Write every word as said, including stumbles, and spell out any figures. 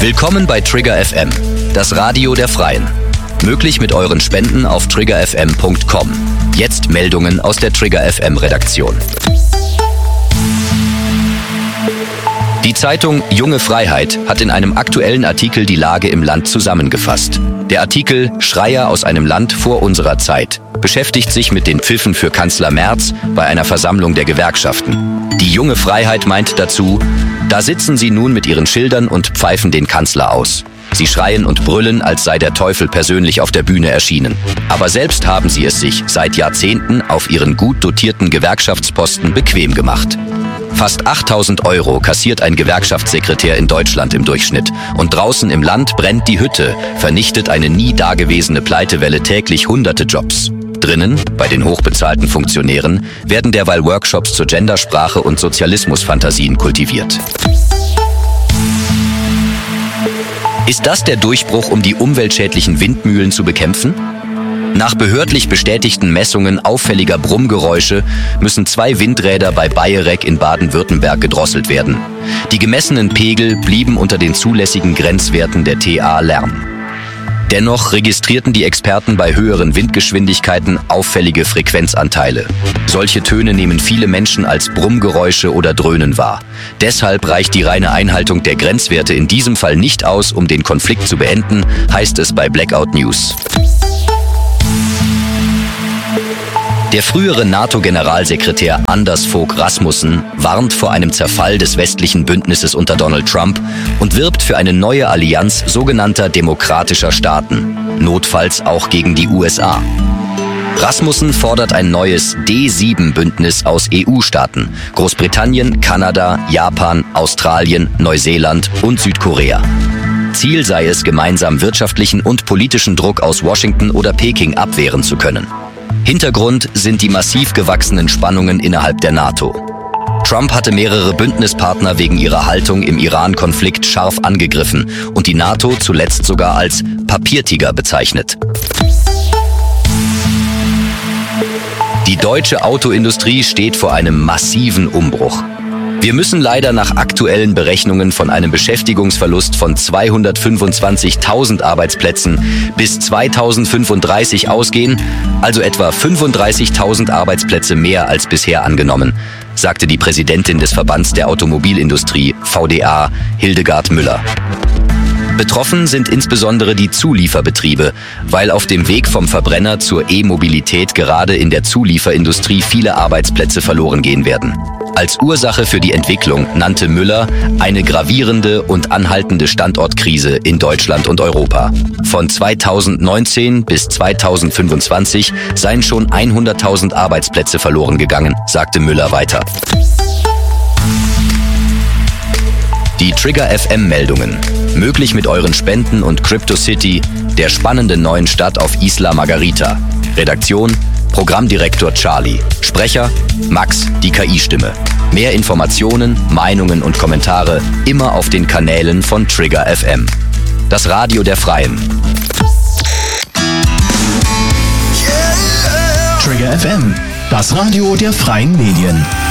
Willkommen bei Trigger F M, das Radio der Freien. Möglich mit euren Spenden auf trigger f m punkt com. Jetzt Meldungen aus der Trigger F M Redaktion. Die Zeitung Junge Freiheit hat in einem aktuellen Artikel die Lage im Land zusammengefasst. Der Artikel Schreier aus einem Land vor unserer Zeit beschäftigt sich mit den Pfiffen für Kanzler Merz bei einer Versammlung der Gewerkschaften. Die Junge Freiheit meint dazu: Da sitzen sie nun mit ihren Schildern und pfeifen den Kanzler aus. Sie schreien und brüllen, als sei der Teufel persönlich auf der Bühne erschienen. Aber selbst haben sie es sich seit Jahrzehnten auf ihren gut dotierten Gewerkschaftsposten bequem gemacht. Fast achttausend Euro kassiert ein Gewerkschaftssekretär in Deutschland im Durchschnitt. Und draußen im Land brennt die Hütte, vernichtet eine nie dagewesene Pleitewelle täglich hunderte Jobs. Drinnen, bei den hochbezahlten Funktionären, werden derweil Workshops zur Gendersprache und Sozialismusfantasien kultiviert. Ist das der Durchbruch, um die umweltschädlichen Windmühlen zu bekämpfen? Nach behördlich bestätigten Messungen auffälliger Brummgeräusche müssen zwei Windräder bei Bayerek in Baden-Württemberg gedrosselt werden. Die gemessenen Pegel blieben unter den zulässigen Grenzwerten der T A Lärm. Dennoch registrierten die Experten bei höheren Windgeschwindigkeiten auffällige Frequenzanteile. Solche Töne nehmen viele Menschen als Brummgeräusche oder Dröhnen wahr. Deshalb reicht die reine Einhaltung der Grenzwerte in diesem Fall nicht aus, um den Konflikt zu beenden, heißt es bei Blackout News. Der frühere NATO-Generalsekretär Anders Fogh Rasmussen warnt vor einem Zerfall des westlichen Bündnisses unter Donald Trump und wirbt für eine neue Allianz sogenannter demokratischer Staaten, notfalls auch gegen die U S A. Rasmussen fordert ein neues D sieben Bündnis aus E U-Staaten, Großbritannien, Kanada, Japan, Australien, Neuseeland und Südkorea. Ziel sei es, gemeinsam wirtschaftlichen und politischen Druck aus Washington oder Peking abwehren zu können. Hintergrund sind die massiv gewachsenen Spannungen innerhalb der NATO. Trump hatte mehrere Bündnispartner wegen ihrer Haltung im Iran-Konflikt scharf angegriffen und die NATO zuletzt sogar als Papiertiger bezeichnet. Die deutsche Autoindustrie steht vor einem massiven Umbruch. Wir müssen leider nach aktuellen Berechnungen von einem Beschäftigungsverlust von zweihundertfünfundzwanzigtausend Arbeitsplätzen bis zweitausendfünfunddreißig ausgehen, also etwa fünfunddreißigtausend Arbeitsplätze mehr als bisher angenommen, sagte die Präsidentin des Verbands der Automobilindustrie, V D A, Hildegard Müller. Betroffen sind insbesondere die Zulieferbetriebe, weil auf dem Weg vom Verbrenner zur E-Mobilität gerade in der Zulieferindustrie viele Arbeitsplätze verloren gehen werden. Als Ursache für die Entwicklung nannte Müller eine gravierende und anhaltende Standortkrise in Deutschland und Europa. Von zweitausendneunzehn bis zweitausendfünfundzwanzig seien schon hunderttausend Arbeitsplätze verloren gegangen, sagte Müller weiter. Die Trigger F M-Meldungen. Möglich mit euren Spenden und Crypto City, der spannenden neuen Stadt auf Isla Margarita. Redaktion: Programmdirektor Charlie. Sprecher: Max, die K I-Stimme. Mehr Informationen, Meinungen und Kommentare immer auf den Kanälen von Trigger F M. Das Radio der Freien. Trigger F M, das Radio der Freien Medien.